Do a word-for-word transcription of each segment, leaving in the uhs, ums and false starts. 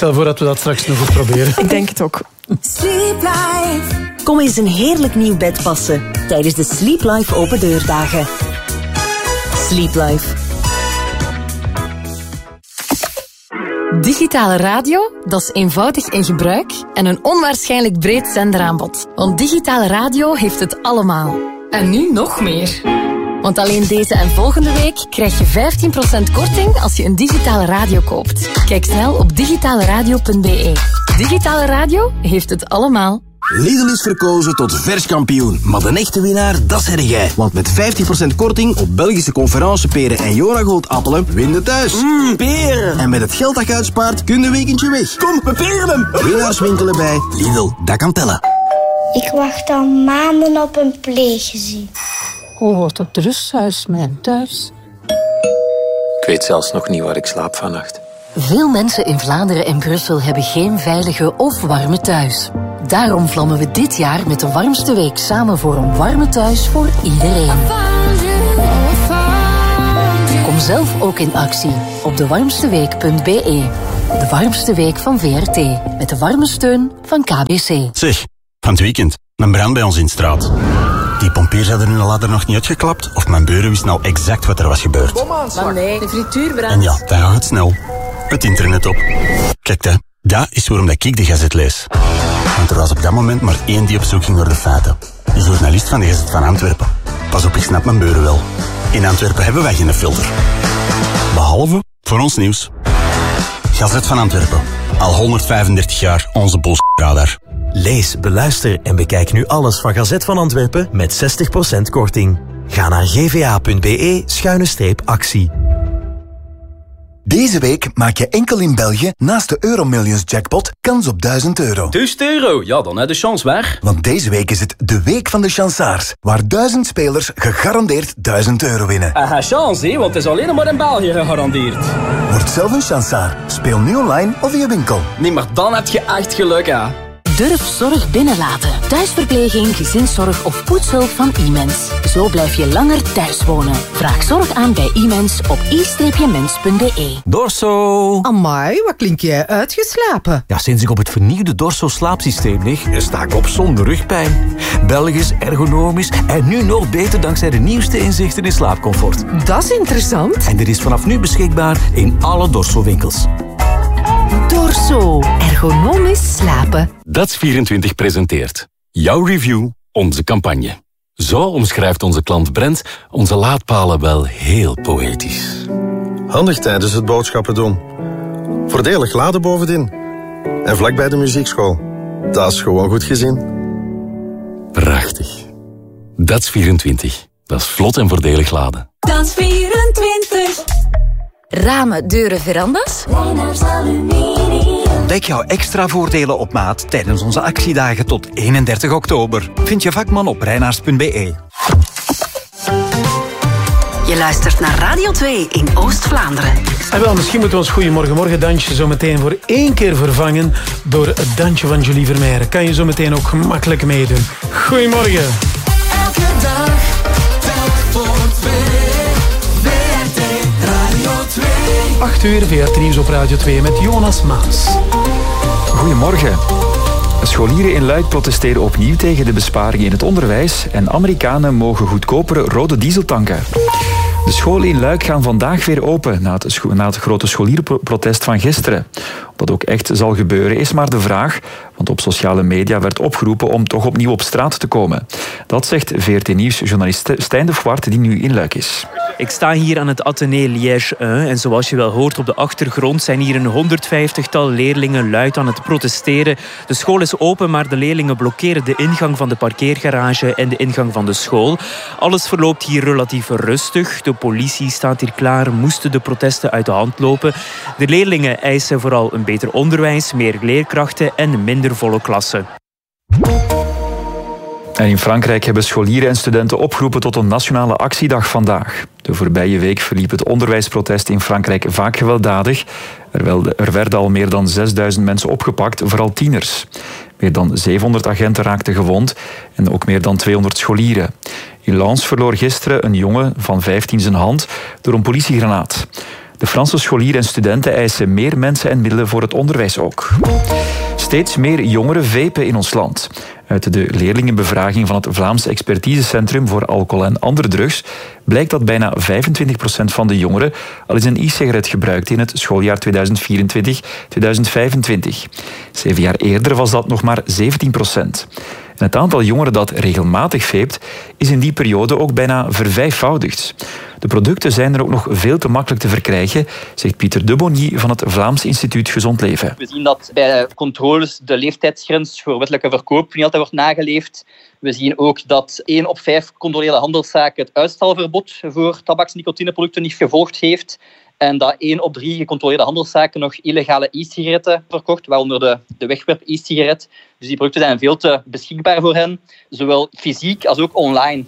stel voor dat we dat straks nog eens proberen. Ik denk het ook. Sleep Life. Kom eens een heerlijk nieuw bed passen tijdens de Sleep Life open deurdagen. Sleep Life. Digitale radio, dat is eenvoudig in gebruik en een onwaarschijnlijk breed zenderaanbod. Want digitale radio heeft het allemaal. En nu nog meer. Want alleen deze en volgende week krijg je vijftien procent korting als je een digitale radio koopt. Kijk snel op digitale radio punt b e. Digitale radio heeft het allemaal. Lidl is verkozen tot verskampioen. Maar de echte winnaar, dat zeg jij. Want met vijftien procent korting op Belgische conferenceperen en Jonagold appelen, win je thuis. Mmm, peren. En met het geld dat je uitspaart, kun je een weekendje weg. Kom, we peren hem. Winnaars winkelen bij Lidl, dat kan tellen. Ik wacht al maanden op een pleeggezin. Hoe wordt het rusthuis mijn thuis? Ik weet zelfs nog niet waar ik slaap vannacht. Veel mensen in Vlaanderen en Brussel hebben geen veilige of warme thuis. Daarom vlammen we dit jaar met de warmste week samen voor een warme thuis voor iedereen. Kom zelf ook in actie op de warmste week punt b e. De warmste week van V R T. Met de warme steun van K B C. Zeg, van het weekend, een brand bij ons in de straat. Die pompiers hadden hun ladder nog niet uitgeklapt of mijn buren wist nou exact wat er was gebeurd. Maar nee, de frituur brandt. En ja, dan gaat het snel. Het internet op. Kijk, hè, dat is waarom dat ik de Gazet lees. Want er was op dat moment maar één die op zoek ging naar de feiten. De journalist van de Gazet van Antwerpen. Pas op, ik snap mijn buren wel. In Antwerpen hebben wij geen filter. Behalve voor ons nieuws. Gazet van Antwerpen. Al honderdvijfendertig jaar onze bullshit-radar. Lees, beluister en bekijk nu alles van Gazet van Antwerpen met zestig procent korting. Ga naar gva punt b e schuine streep actie. Deze week maak je enkel in België naast de Euromillions jackpot kans op duizend euro. duizend euro? Ja, dan heb je de chance waar. Want deze week is het de week van de chansaars, waar duizend spelers gegarandeerd duizend euro winnen. Aha, chance, hè, want het is alleen maar in België gegarandeerd. Word zelf een chansaar. Speel nu online of in je winkel. Nee, maar dan heb je echt geluk, hè. Durf zorg binnenlaten. Thuisverpleging, gezinszorg of poetshulp van iMens. Zo blijf je langer thuis wonen. Vraag zorg aan bij iMens op i mens punt b e. Dorso. Amai, wat klink jij uitgeslapen? Ja, sinds ik op het vernieuwde Dorso slaapsysteem lig, sta ik op zonder rugpijn. Belgisch, ergonomisch en nu nog beter dankzij de nieuwste inzichten in slaapcomfort. Dat is interessant. En dit is vanaf nu beschikbaar in alle Dorso-winkels. Dorso. Ergonomisch slapen. D A T S vierentwintig presenteert jouw review, onze campagne. Zo omschrijft onze klant Brent onze laadpalen wel heel poëtisch. Handig tijdens het boodschappen doen. Voordelig laden bovendien. En vlakbij de muziekschool. Dat is gewoon goed gezien. Prachtig. D A T S vierentwintig. Dat is vlot en voordelig laden. D A T S vierentwintig. Ramen, deuren, verandas? Ontdek jouw extra voordelen op maat tijdens onze actiedagen tot eenendertig oktober. Vind je vakman op reinaars punt b e. Je luistert naar Radio twee in Oost-Vlaanderen. En wel, misschien moeten we ons Goeiemorgen dansje zo meteen voor één keer vervangen door het dansje van Julie Vermeijeren. Kan je zo meteen ook gemakkelijk meedoen. Goedemorgen. Elke dag, telk voor twee. V R T Radio twee. acht uur, V R T Nieuws op Radio twee met Jonas Maas. Goedemorgen. Scholieren in Luik protesteren opnieuw tegen de besparingen in het onderwijs en Amerikanen mogen goedkopere rode diesel tanken. De scholen in Luik gaan vandaag weer open na het, scho- na het grote scholierenprotest van gisteren. Of dat ook echt zal gebeuren is maar de vraag, want op sociale media werd opgeroepen om toch opnieuw op straat te komen. Dat zegt V R T Nieuws-journalist Stijn de Voort die nu in Luik is. Ik sta hier aan het atelier Liège één en zoals je wel hoort op de achtergrond zijn hier een honderdvijftigtal leerlingen luid aan het protesteren. De school is open, maar de leerlingen blokkeren de ingang van de parkeergarage en de ingang van de school. Alles verloopt hier relatief rustig. De politie staat hier klaar, moesten de protesten uit de hand lopen. De leerlingen eisen vooral een beter onderwijs, meer leerkrachten en minder volle klassen. En in Frankrijk hebben scholieren en studenten opgeroepen tot een nationale actiedag vandaag. De voorbije week verliep het onderwijsprotest in Frankrijk vaak gewelddadig. Er, wel, er werden al meer dan zesduizend mensen opgepakt, vooral tieners. Meer dan zevenhonderd agenten raakten gewond en ook meer dan tweehonderd scholieren. In Lens verloor gisteren een jongen van vijftien zijn hand door een politiegranaat. De Franse scholieren en studenten eisen meer mensen en middelen voor het onderwijs ook. Steeds meer jongeren vapen in ons land. Uit de leerlingenbevraging van het Vlaams Expertisecentrum voor alcohol en andere drugs blijkt dat bijna vijfentwintig procent van de jongeren al eens een e-sigaret gebruikte in het schooljaar tweeduizend vierentwintig tweeduizend vijfentwintig. Zeven jaar eerder was dat nog maar zeventien procent. En het aantal jongeren dat regelmatig vapet is in die periode ook bijna vervijfvoudigd. De producten zijn er ook nog veel te makkelijk te verkrijgen, zegt Pieter de Bonny van het Vlaams Instituut Gezond Leven. We zien dat bij controles de leeftijdsgrens voor wettelijke verkoop niet altijd wordt nageleefd. We zien ook dat één op vijf gecontroleerde handelszaken het uitstelverbod voor tabaks- en nicotineproducten niet gevolgd heeft. En dat één op drie gecontroleerde handelszaken nog illegale e-sigaretten verkocht, waaronder de, de wegwerp e-sigaret. Dus die producten zijn veel te beschikbaar voor hen, zowel fysiek als ook online.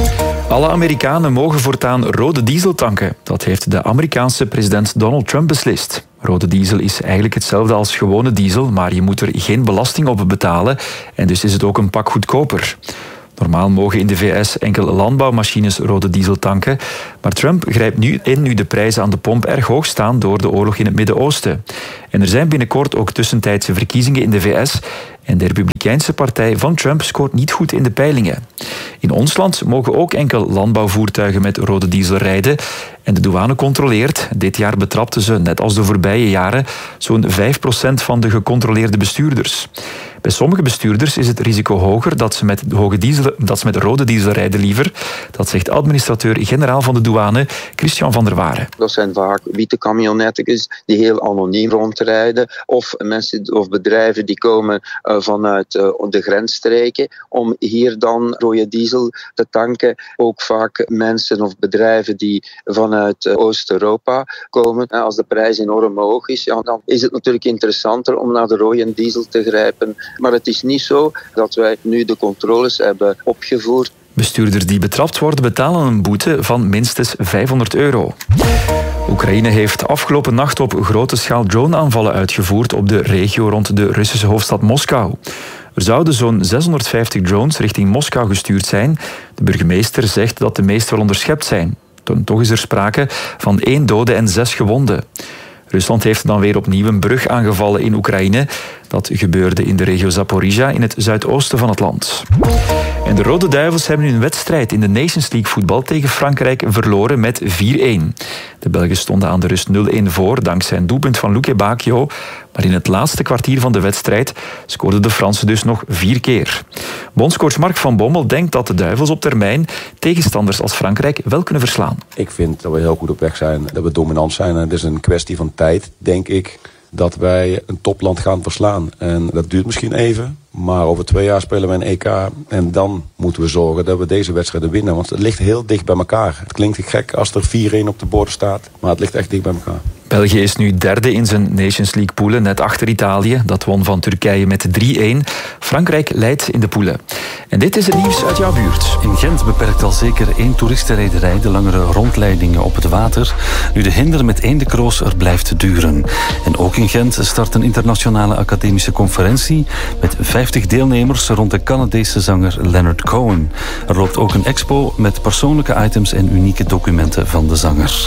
Alle Amerikanen mogen voortaan rode diesel tanken. Dat heeft de Amerikaanse president Donald Trump beslist. Rode diesel is eigenlijk hetzelfde als gewone diesel, maar je moet er geen belasting op betalen en dus is het ook een pak goedkoper. Normaal mogen in de V S enkel landbouwmachines rode diesel tanken, maar Trump grijpt nu in nu de prijzen aan de pomp erg hoog staan door de oorlog in het Midden-Oosten. En er zijn binnenkort ook tussentijdse verkiezingen in de V S en de Republikeinse partij van Trump scoort niet goed in de peilingen. In ons land mogen ook enkel landbouwvoertuigen met rode diesel rijden en de douane controleert. Dit jaar betrapten ze, net als de voorbije jaren, zo'n vijf procent van de gecontroleerde bestuurders. Bij sommige bestuurders is het risico hoger dat ze met, hoge diesel, dat ze met rode diesel rijden liever. Dat zegt administrateur-generaal van de douane, Christian van der Waren. Dat zijn vaak witte camionetjes die heel anoniem rondrijden. Of mensen of bedrijven die komen uh, vanuit uh, de grensstreken om hier dan rode diesel te tanken. Ook vaak mensen of bedrijven die vanuit uh, Oost-Europa komen. En als de prijs enorm hoog is, ja, dan is het natuurlijk interessanter om naar de rode diesel te grijpen. Maar het is niet zo dat wij nu de controles hebben opgevoerd. Bestuurders die betrapt worden betalen een boete van minstens vijfhonderd euro. Oekraïne heeft afgelopen nacht op grote schaal drone-aanvallen uitgevoerd op de regio rond de Russische hoofdstad Moskou. Er zouden zo'n zeshonderdvijftig drones richting Moskou gestuurd zijn. De burgemeester zegt dat de meeste wel onderschept zijn. Toch is er sprake van één dode en zes gewonden. Rusland heeft dan weer opnieuw een brug aangevallen in Oekraïne. Dat gebeurde in de regio Zaporizhia in het zuidoosten van het land. En de Rode Duivels hebben hun wedstrijd in de Nations League voetbal tegen Frankrijk verloren met vier-een. De Belgen stonden aan de rust nul-een voor dankzij een doelpunt van Luke Bacchio. Maar in het laatste kwartier van de wedstrijd scoorden de Fransen dus nog vier keer. Bondscoach Mark van Bommel denkt dat de Duivels op termijn tegenstanders als Frankrijk wel kunnen verslaan. Ik vind dat we heel goed op weg zijn, dat we dominant zijn. En het is een kwestie van tijd, denk ik, dat wij een topland gaan verslaan. En dat duurt misschien even, maar over twee jaar spelen we een E K. En dan moeten we zorgen dat we deze wedstrijden winnen. Want het ligt heel dicht bij elkaar. Het klinkt gek als er vier-een op de borden staat, maar het ligt echt dicht bij elkaar. België is nu derde in zijn Nations League poelen, net achter Italië. Dat won van Turkije met drie-een. Frankrijk leidt in de poelen. En dit is het nieuws uit jouw buurt. In Gent beperkt al zeker één toeristenrederij de langere rondleidingen op het water. Nu de hinder met Eendekroos er blijft duren. En ook in Gent start een internationale academische conferentie met vijftig deelnemers rond de Canadese zanger Leonard Cohen. Er loopt ook een expo met persoonlijke items en unieke documenten van de zanger.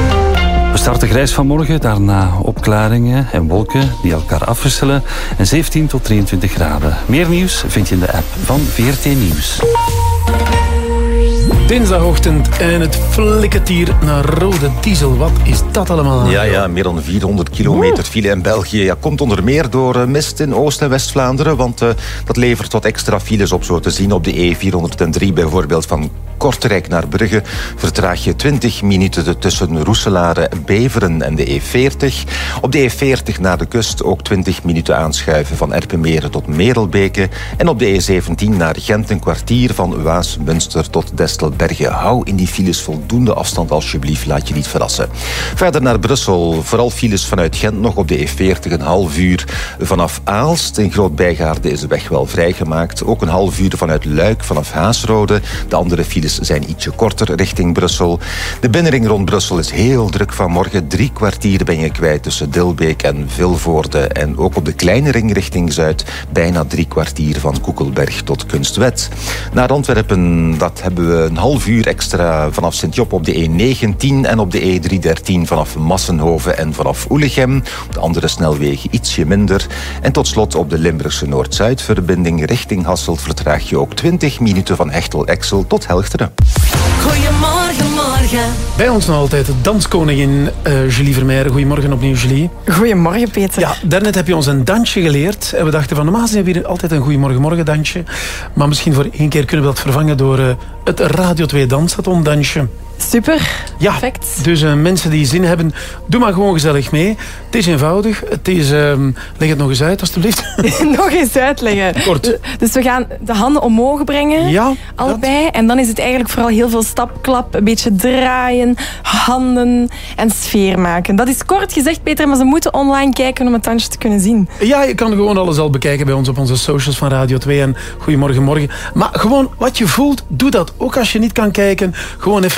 We starten grijs vanmorgen, daarna opklaringen en wolken die elkaar afwisselen en zeventien tot drieëntwintig graden. Meer nieuws vind je in de app van V R T Nieuws. Dinsdagochtend en het flikkert hier naar rode diesel. Wat is dat allemaal? Ja, ja, meer dan vierhonderd kilometer file in België. Ja, komt onder meer door mist in Oost- en West-Vlaanderen, want uh, dat levert wat extra files op, zo te zien op de E vierhonderddrie bijvoorbeeld van Kortrijk naar Brugge. Vertraag je twintig minuten tussen Roeselare, Beveren en de E veertig. Op de E veertig naar de kust ook twintig minuten aanschuiven van Erpenmeren tot Merelbeke. En op de E zeventien naar Gent een kwartier van Waasmunster tot Destelbergen. Hou in die files voldoende afstand alsjeblieft, laat je niet verrassen. Verder naar Brussel, vooral files vanuit Gent nog op de E veertig een half uur vanaf Aalst. In Groot-Bijgaarde is de weg wel vrijgemaakt. Ook een half uur vanuit Luik, vanaf Haasrode. De andere files zijn ietsje korter richting Brussel. De binnenring rond Brussel is heel druk vanmorgen. Drie kwartier ben je kwijt tussen Dilbeek en Vilvoorde. En ook op de kleine ring richting Zuid bijna drie kwartier van Koekelberg tot Kunstwet. Naar Antwerpen, dat hebben we een half half uur extra vanaf Sint-Job op de E negentien en op de E driehonderddertien vanaf Massenhoven en vanaf Oelichem. Op de andere snelwegen ietsje minder. En tot slot op de Limburgse Noord-Zuid-verbinding richting Hasselt vertraag je ook twintig minuten van Hechtel-Exel tot Helchteren. Goedemorgen, morgen. Bij ons nog altijd de danskoningin uh, Julie Vermeijren. Goedemorgen opnieuw, Julie. Goedemorgen, Peter. Ja, daarnet heb je ons een dansje geleerd. En we dachten van, normaal zijn we hier altijd een goedemorgen, morgen dansje. Maar misschien voor één keer kunnen we dat vervangen door uh, het Radio twee Danssaton dansje. Super, ja, perfect. Dus uh, mensen die zin hebben, doe maar gewoon gezellig mee. Het is eenvoudig. Het is, uh, leg het nog eens uit, alstublieft. Nog eens uitleggen. Kort. Dus we gaan de handen omhoog brengen. Ja, allebei. Dat. En dan is het eigenlijk vooral heel veel stapklap, een beetje draaien, handen en sfeer maken. Dat is kort gezegd, Peter, maar ze moeten online kijken om het dansje te kunnen zien. Ja, je kan gewoon alles al bekijken bij ons op onze socials van Radio twee en Goedemorgen Morgen. Maar gewoon wat je voelt, doe dat. Ook als je niet kan kijken, gewoon even